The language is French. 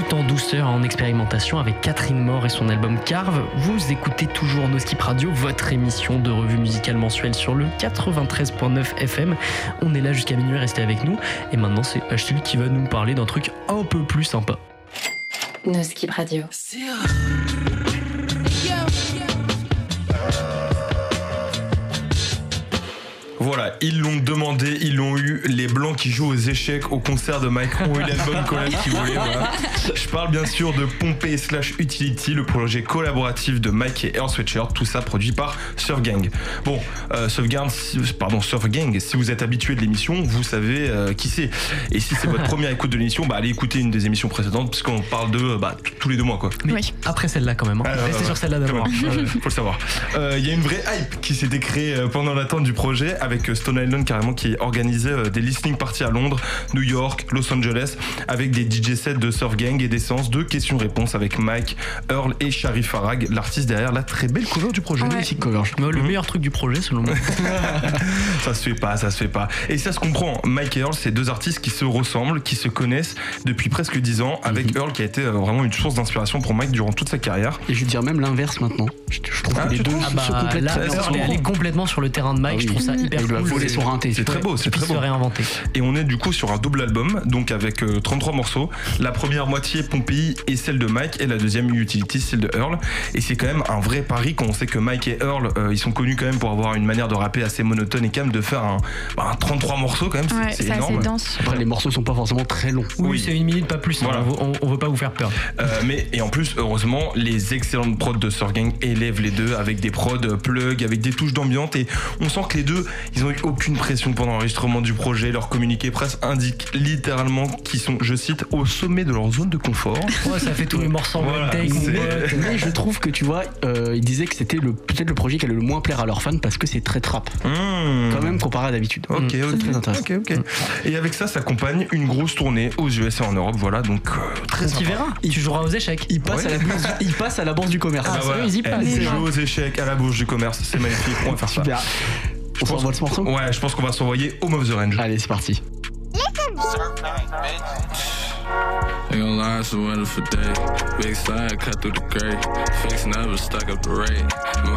tout en douceur, en expérimentation avec Catherine Moore et son album Carve. Vous écoutez toujours No Skip Radio, votre émission de revue musicale mensuelle sur le 93.9 FM. On est là jusqu'à minuit, restez avec nous. Et maintenant, c'est Achille qui va nous parler d'un truc un peu plus sympa. No Skip Radio. Voilà, ils l'ont demandé, ils l'ont eu. Les Blancs qui jouent aux échecs au concert de Mike ont eu l'album collab qu'ils voulaient. Voilà. Je parle bien sûr de Pompey / Utility, le projet collaboratif de Mike et Earl Sweatshirt, tout ça produit par Surf Gang. Bon, Surf Gang, si vous êtes habitué de l'émission, vous savez qui c'est. Et si c'est votre première écoute de l'émission, allez écouter une des émissions précédentes, puisqu'on parle de tous les 2 mois, quoi. Mais oui. Après celle-là quand même, restez sur celle-là d'abord. Faut le savoir. Il y a une vraie hype qui s'était créée pendant l'attente du projet, avec Stone Island carrément qui organisait des listening parties à Londres, New York, Los Angeles, avec des DJ sets de Surf Gang et des séances de questions-réponses avec Mike, Earl et Sharif Farag, l'artiste derrière la très belle cover du projet. Magnifique cover. Le meilleur truc du projet selon moi. Ça se fait pas. Et ça se comprend. Mike et Earl, c'est 2 artistes qui se ressemblent, qui se connaissent depuis presque 10 ans, avec Earl qui a été vraiment une source d'inspiration pour Mike durant toute sa carrière. Et je veux dire même l'inverse maintenant. Je trouve que les deux se complètent là, très bien. Earl est allé complètement sur le terrain de Mike, je trouve ça hyper cool. Voler son rinté. C'est très beau, c'est très beau. Se réinventer. Et on est du coup sur un double album, donc avec 33 morceaux. La première moitié Pompey est celle de Mike et la deuxième Utility celle de Earl. Et c'est quand même un vrai pari quand on sait que Mike et Earl ils sont connus quand même pour avoir une manière de rapper assez monotone et calme, de faire un 33 morceaux quand même, c'est énorme. Assez dense. Après les morceaux sont pas forcément très longs. Oui, c'est 1 minute pas plus. Voilà. On veut pas vous faire peur. Et en plus heureusement les excellentes prods de Surf Gang élèvent les deux avec des prods plug, avec des touches d'ambiance, et on sent que les deux ils ont eu aucune pression pendant l'enregistrement du projet. Leur communiqué presse indique littéralement qu'ils sont, je cite, au sommet de leur zone de confort. Ouais, ça fait tous les morceaux en one take. Mais je trouve que tu vois, ils disaient que c'était peut-être le projet qui allait le moins plaire à leurs fans parce que c'est très trap. Quand même comparé à d'habitude. C'est très intéressant. Et avec ça s'accompagne une grosse tournée aux US et en Europe. Voilà, donc très sympa. Tu verras, tu joueras aux échecs. Il passe à la bourse du commerce. Ils jouent aux échecs à la bourse du commerce. C'est magnifique. On va faire ça. Super. On s'envoie ce morceau ? Ouais, je pense qu'on va s'envoyer Home of the Range. Allez, c'est parti. Ain't gon' lie, so weather for day. Big slide cut through the gray. Face never stuck up the rate.